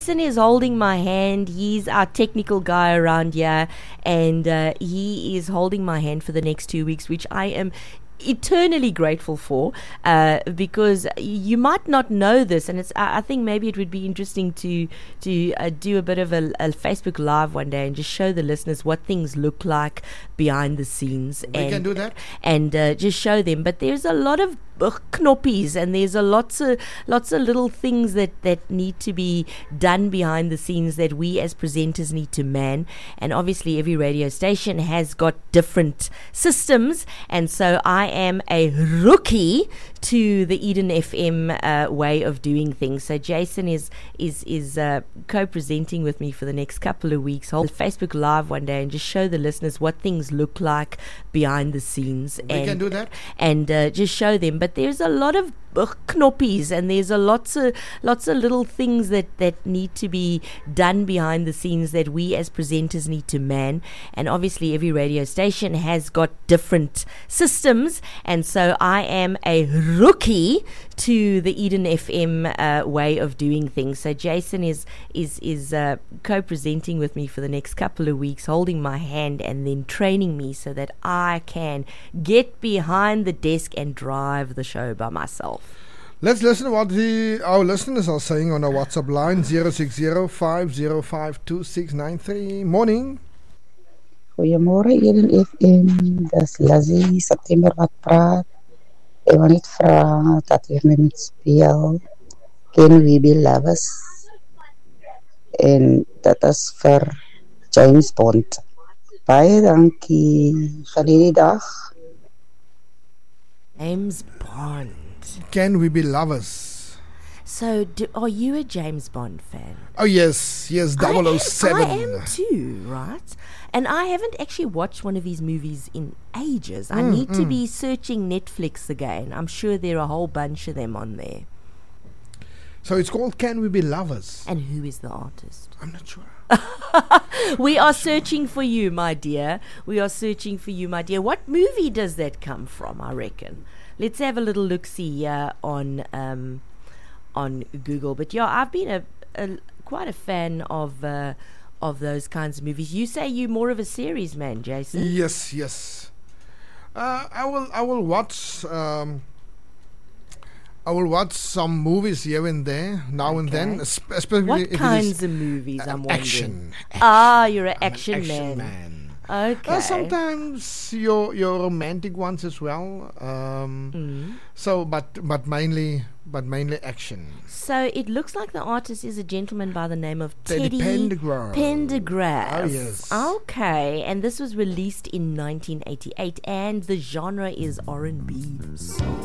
Jason is holding my hand. He's our technical guy around here, and he is holding my hand for the next 2 weeks, which I am eternally grateful for, because you might not know this, and I think maybe it would be interesting to do a bit of a Facebook Live one day and just show the listeners what things look like behind the scenes. We can do that, and just show them. But there's a lot of knoppies, and there's lots of little things that need to be done behind the scenes that we as presenters need to man. And obviously every radio station has got different systems, and so I am a rookie to the Eden FM way of doing things. So Jason is co-presenting with me for the next couple of weeks. Hold Facebook Live one day and just show the listeners what things look like behind the scenes. We can do that, and just show them. But there's a lot of knoppies, and there's lots of little things that need to be done behind the scenes that we as presenters need to man. And obviously every radio station has got different systems, and so I am a rookie to the Eden FM way of doing things. So Jason is co-presenting with me for the next couple of weeks, holding my hand and then training me so that I can get behind the desk and drive the show by myself. Let's listen to what our listeners are saying on our WhatsApp line 060-505-2693. Morning. Goeiemôre Eden FM, dis Lizzie September wat praat. Ek wil net vra dat jy met my speel Can We Be Lovers, en dat is vir James Bond. Baie dankie vir die dag. James Bond. Can We Be Lovers? So, are you a James Bond fan? Oh yes, 007. I am too, right? And I haven't actually watched one of his movies in ages. I need to be searching Netflix again. I'm sure there are a whole bunch of them on there. So it's called Can We Be Lovers? And who is the artist? I'm not sure. We are searching for you, my dear. We are searching for you, my dear. What movie does that come from, I reckon? Let's have a little look-see here on Google. But yeah, I've been quite a fan of those kinds of movies. You say you're more of a series man, Jason? Yes. I will watch. I will watch some movies here and there, now and then. Especially what if kinds of movies? I'm wondering. Action. You're an action man. Okay. Sometimes your romantic ones as well. So, but mainly action. So it looks like the artist is a gentleman by the name of Teddy Pendergrass. Oh yes. Okay, and this was released in 1988, and the genre is R&B.